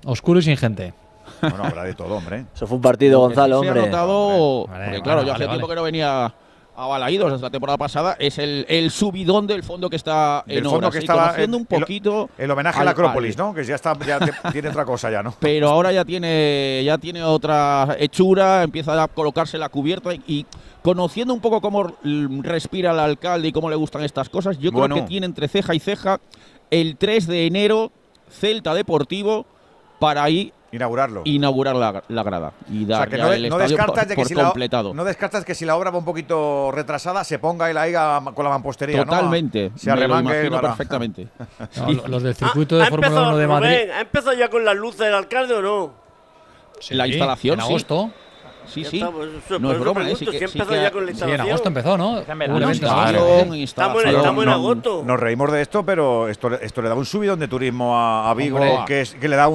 Oscuro y sin gente. Bueno, habrá de todo, hombre. Eso fue un partido, Gonzalo, Se ha hombre. notado, Vale, porque claro, yo vale, hace tiempo que no venía a Balaídos la temporada pasada, es el subidón del fondo que está Del en fondo obras, que y estaba conociendo un poquito el homenaje a la Acrópolis, ¿no? Que ya está, tiene otra cosa ya, ¿no? Pero ahora ya tiene otra hechura, empieza a colocarse la cubierta y conociendo un poco cómo respira el alcalde y cómo le gustan estas cosas, yo creo que tiene entre ceja y ceja el 3 de enero Celta Deportivo para ahí inaugurar la grada y dar, o sea, que el estadio por completado. No descartas que si la obra va un poquito retrasada se ponga él ahí con la mampostería, totalmente, ¿no? Se arremangue perfectamente. No, los del circuito de Fórmula 1 de Madrid. ¿Ha empezado ya con las luces del alcalde o no? Sí, la instalación, en agosto. Sí. No es broma, ¿si empezó ya con la instalación? Sí, en agosto empezó, ¿no? Estamos en agosto. Nos reímos de esto, pero esto le da un subidón de turismo a Vigo, que le da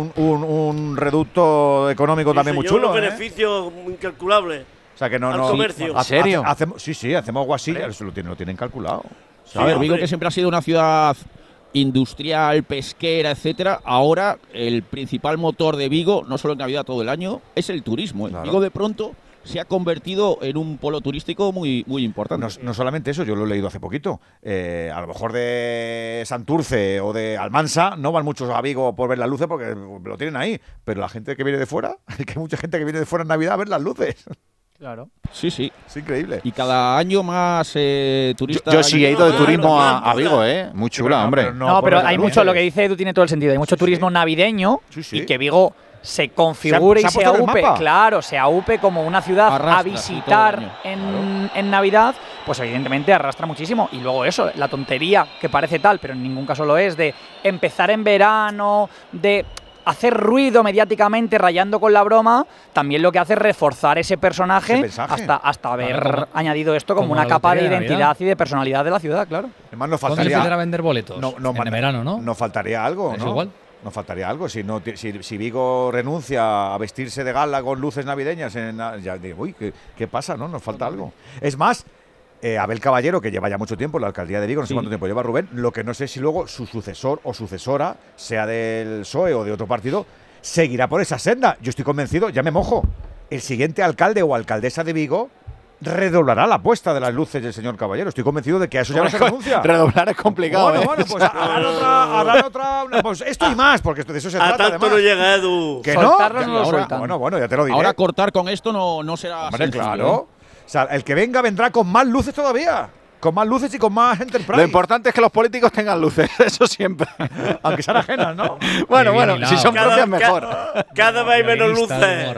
un reducto económico también muy chulo. Un beneficio incalculable. O sea, que no. Al comercio. ¿En serio? Sí, hacemos algo así, eso lo tienen calculado. A ver, Vigo, que siempre ha sido una ciudad industrial, pesquera, etcétera. Ahora el principal motor de Vigo, no solo en Navidad, todo el año, es el turismo. Claro. Vigo de pronto se ha convertido en un polo turístico muy, muy importante. No solamente eso, yo lo he leído hace poquito. A lo mejor de Santurce o de Almansa no van muchos a Vigo por ver las luces porque lo tienen ahí. Pero la gente que viene de fuera, que hay mucha gente que viene de fuera en Navidad a ver las luces. Claro. Sí. Es increíble. Y cada año más turistas. Yo sí he ido de turismo a Vigo, Muy chula, hombre. Pero hay mucho, lo que dice Edu tiene todo el sentido. Hay mucho turismo navideño y que Vigo se configure y se aupe, se aupe como una ciudad a visitar en Navidad, pues evidentemente arrastra muchísimo. Y luego eso, la tontería que parece tal, pero en ningún caso lo es, de empezar en verano, de hacer ruido mediáticamente rayando con la broma, también lo que hace es reforzar ese personaje hasta haber añadido esto como una capa de identidad y de personalidad de la ciudad, claro. Además, nos faltaría empezar a vender boletos en verano, ¿no? Nos faltaría algo, ¿no? Igual. Nos faltaría algo. Si Vigo renuncia a vestirse de gala con luces navideñas, ya digo, uy, ¿qué pasa, no? Nos falta algo. Es más, Abel Caballero, que lleva ya mucho tiempo en la alcaldía de Vigo, no sé cuánto tiempo lleva Rubén, lo que no sé si luego su sucesor o sucesora, sea del PSOE o de otro partido, seguirá por esa senda. Yo estoy convencido, ya me mojo, el siguiente alcalde o alcaldesa de Vigo redoblará la apuesta de las luces del señor Caballero. Estoy convencido de que a eso ya no se renuncia. Redoblar es complicado. Bueno, pues harán otra pues esto y más, porque de eso se trata. A tanto no llega, Edu. ¿Que soltarlo no? lo soltan. Bueno, ya te lo diré. Ahora cortar con esto no será sencillo, claro. O sea, el que venga vendrá con más luces todavía. Con más luces y con más enterprise. Lo importante es que los políticos tengan luces, eso siempre. Aunque sean ajenas, ¿no? bueno, si son propias mejor. Cada vez hay menos luces.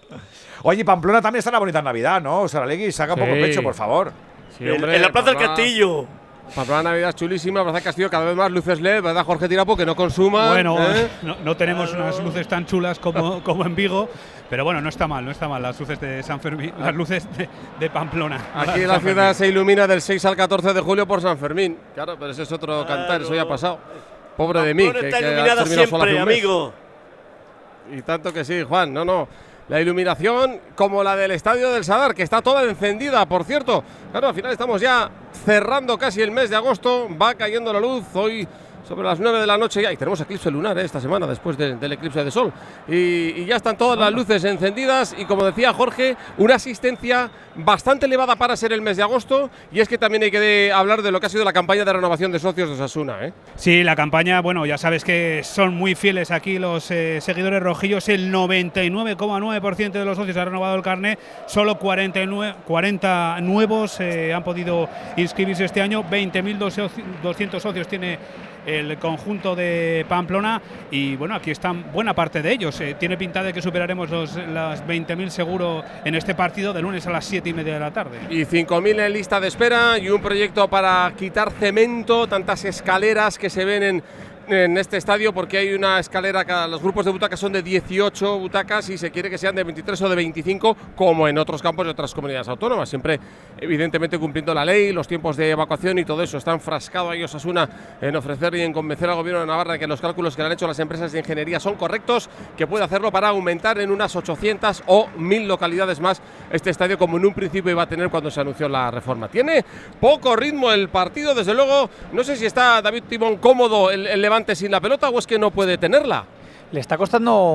Oye, Pamplona también está en la bonita Navidad, ¿no? Saralegui, saca un poco pecho, por favor. Sí, hombre, en la Plaza del Castillo. Pamplona Navidad es chulísima, Plaza del Castillo cada vez más luces LED, ¿verdad, Jorge Tirapo? Que no consuman. Bueno, no tenemos unas luces tan chulas como en Vigo, pero bueno, no está mal las luces de San Fermín, las luces de Pamplona. Aquí la ciudad se ilumina del 6 al 14 de julio por San Fermín. Claro, pero ese es otro cantar, eso ya ha pasado. Pobre de mí. Está iluminada siempre, amigo. Y tanto que sí, Juan, no. La iluminación como la del Estadio del Sadar, que está toda encendida, por cierto. Claro, al final estamos ya cerrando casi el mes de agosto, va cayendo la luz hoy sobre las 9 de la noche ya, y tenemos eclipse lunar esta semana después del eclipse de sol. Y ya están todas las luces encendidas y, como decía Jorge, una asistencia bastante elevada para ser el mes de agosto. Y es que también hay que hablar de lo que ha sido la campaña de renovación de socios de Osasuna, Sí, la campaña, bueno, ya sabes que son muy fieles aquí los seguidores rojillos. El 99,9% de los socios ha renovado el carné. Solo 40 nuevos han podido inscribirse este año. 20.200 socios tiene el conjunto de Pamplona y bueno, aquí están buena parte de ellos. Tiene pinta de que superaremos las 20.000 seguro en este partido de lunes a las 7:30 de la tarde. Y 5.000 en lista de espera y un proyecto para quitar cemento, tantas escaleras que se ven en este estadio, porque hay una escalera, los grupos de butacas son de 18 butacas y se quiere que sean de 23 o de 25, como en otros campos de otras comunidades autónomas, siempre evidentemente cumpliendo la ley, los tiempos de evacuación y todo eso. Está enfrascado ahí Osasuna en ofrecer y en convencer al gobierno de Navarra de que los cálculos que le han hecho las empresas de ingeniería son correctos, que puede hacerlo para aumentar en unas 800 o 1.000 localidades más este estadio, como en un principio iba a tener cuando se anunció la reforma. Tiene poco ritmo el partido, desde luego. No sé si está David Timón cómodo el Levante sin la pelota o es que no puede tenerla. Le está costando